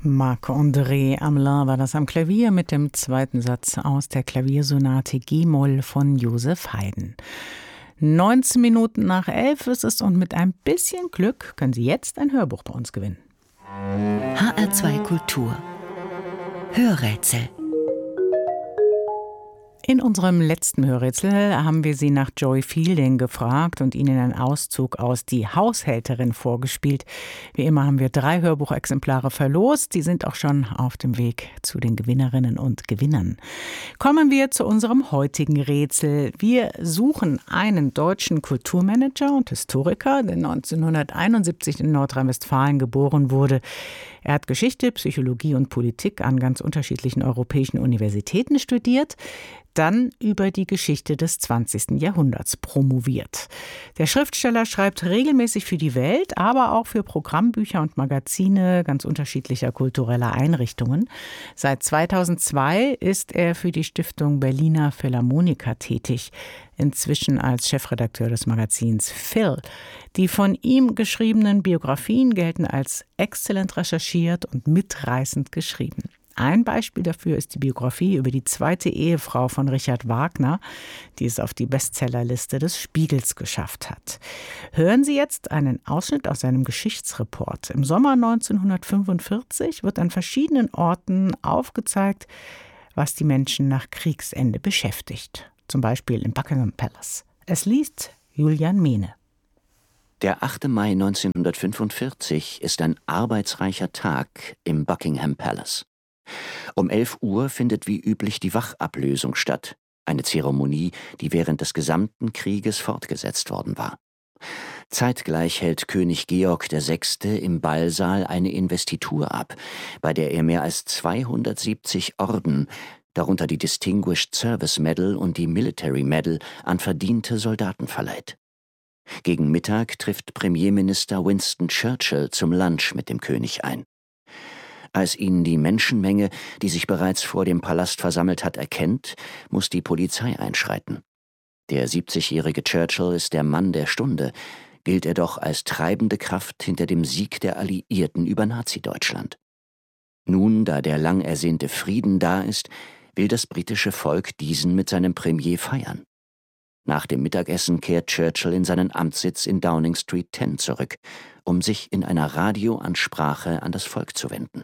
Marc-André Amelin war das am Klavier mit dem zweiten Satz aus der Klaviersonate G-Moll von Joseph Haydn. 19 Minuten nach 11 ist es und mit ein bisschen Glück können Sie jetzt ein Hörbuch bei uns gewinnen. HR2 Kultur Hörrätsel. In unserem letzten Hörrätsel haben wir Sie nach Joy Fielding gefragt und Ihnen einen Auszug aus Die Haushälterin vorgespielt. Wie immer haben wir 3 Hörbuchexemplare verlost. Die sind auch schon auf dem Weg zu den Gewinnerinnen und Gewinnern. Kommen wir zu unserem heutigen Rätsel. Wir suchen einen deutschen Kulturmanager und Historiker, der 1971 in Nordrhein-Westfalen geboren wurde. Er hat Geschichte, Psychologie und Politik an ganz unterschiedlichen europäischen Universitäten studiert, dann über die Geschichte des 20. Jahrhunderts promoviert. Der Schriftsteller schreibt regelmäßig für die Welt, aber auch für Programmbücher und Magazine ganz unterschiedlicher kultureller Einrichtungen. Seit 2002 ist er für die Stiftung Berliner Philharmoniker tätig, inzwischen als Chefredakteur des Magazins Phil. Die von ihm geschriebenen Biografien gelten als exzellent recherchiert und mitreißend geschrieben. Ein Beispiel dafür ist die Biografie über die zweite Ehefrau von Richard Wagner, die es auf die Bestsellerliste des Spiegels geschafft hat. Hören Sie jetzt einen Ausschnitt aus seinem Geschichtsreport. Im Sommer 1945 wird an verschiedenen Orten aufgezeigt, was die Menschen nach Kriegsende beschäftigt. Zum Beispiel im Buckingham Palace. Es liest Julian Mehne. Der 8. Mai 1945 ist ein arbeitsreicher Tag im Buckingham Palace. Um 11 Uhr findet wie üblich die Wachablösung statt, eine Zeremonie, die während des gesamten Krieges fortgesetzt worden war. Zeitgleich hält König Georg VI. Im Ballsaal eine Investitur ab, bei der er mehr als 270 Orden, darunter die Distinguished Service Medal und die Military Medal, an verdiente Soldaten verleiht. Gegen Mittag trifft Premierminister Winston Churchill zum Lunch mit dem König ein. Als ihn die Menschenmenge, die sich bereits vor dem Palast versammelt hat, erkennt, muss die Polizei einschreiten. Der 70-jährige Churchill ist der Mann der Stunde, gilt er doch als treibende Kraft hinter dem Sieg der Alliierten über Nazi-Deutschland. Nun, da der lang ersehnte Frieden da ist, will das britische Volk diesen mit seinem Premier feiern. Nach dem Mittagessen kehrt Churchill in seinen Amtssitz in Downing Street 10 zurück, um sich in einer Radioansprache an das Volk zu wenden.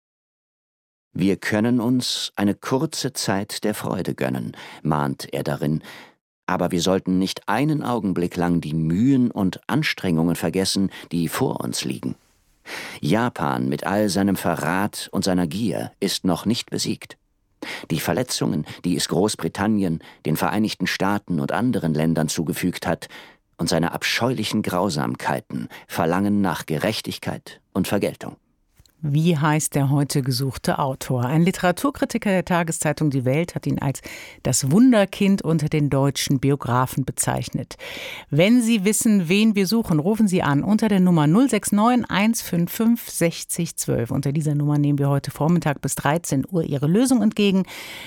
Wir können uns eine kurze Zeit der Freude gönnen, mahnt er darin, aber wir sollten nicht einen Augenblick lang die Mühen und Anstrengungen vergessen, die vor uns liegen. Japan mit all seinem Verrat und seiner Gier ist noch nicht besiegt. Die Verletzungen, die es Großbritannien, den Vereinigten Staaten und anderen Ländern zugefügt hat, und seine abscheulichen Grausamkeiten verlangen nach Gerechtigkeit und Vergeltung. Wie heißt der heute gesuchte Autor? Ein Literaturkritiker der Tageszeitung Die Welt hat ihn als das Wunderkind unter den deutschen Biografen bezeichnet. Wenn Sie wissen, wen wir suchen, rufen Sie an unter der Nummer 069 155 60 12. Unter dieser Nummer nehmen wir heute Vormittag bis 13 Uhr Ihre Lösung entgegen.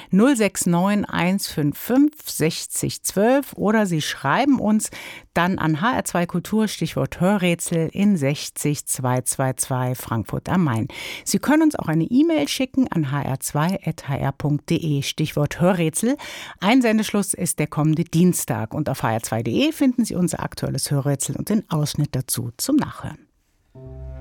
069 155 60 12 oder Sie schreiben uns dann an HR2 Kultur, Stichwort Hörrätsel in 60 222 Frankfurt am Main. Sie können uns auch eine E-Mail schicken an hr2@hr.de, Stichwort Hörrätsel. Einsendeschluss ist der kommende Dienstag und auf hr2.de finden Sie unser aktuelles Hörrätsel und den Ausschnitt dazu zum Nachhören.